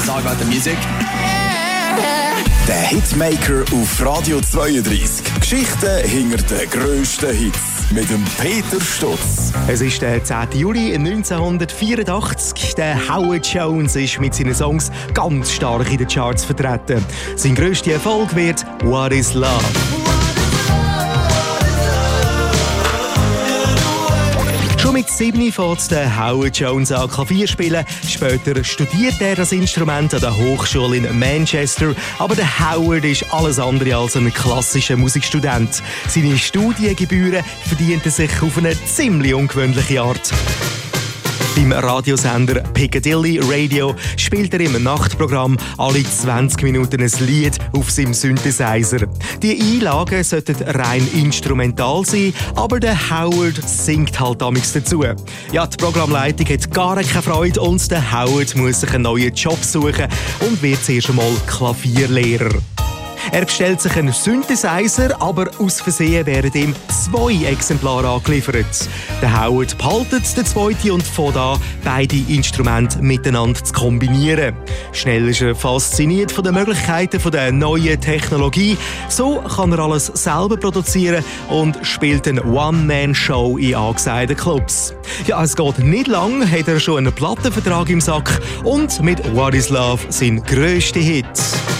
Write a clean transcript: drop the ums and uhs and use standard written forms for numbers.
Sorry about the music. Der Hitmaker auf Radio 32. Geschichten hinter den grössten Hits. Mit dem Peter Stutz. Es ist der 10. Juli 1984. Der Howard Jones ist mit seinen Songs ganz stark in den Charts vertreten. Sein grösster Erfolg wird «What is Love?». Schon mit 7 fängt der Howard Jones an Klavier spielen. Später studiert er das Instrument an der Hochschule in Manchester. Aber der Howard ist alles andere als ein klassischer Musikstudent. Seine Studiengebühren verdient er sich auf eine ziemlich ungewöhnliche Art. Beim Radiosender Piccadilly Radio spielt er im Nachtprogramm alle 20 Minuten ein Lied auf seinem Synthesizer. Die Einlagen sollten rein instrumental sein, aber der Howard singt halt damals dazu. Ja, die Programmleitung hat gar keine Freude und der Howard muss sich einen neuen Job suchen und wird zuerst einmal Klavierlehrer. Er bestellt sich einen Synthesizer, aber aus Versehen werden ihm 2 Exemplare angeliefert. Der Howard behaltet den zweiten und fängt an, beide Instrumente miteinander zu kombinieren. Schnell ist er fasziniert von den Möglichkeiten der neuen Technologie. So kann er alles selber produzieren und spielt eine One-Man-Show in angesagten Clubs. Ja, es geht nicht lang, hat er schon einen Plattenvertrag im Sack und mit «What is Love» sein grösster Hit.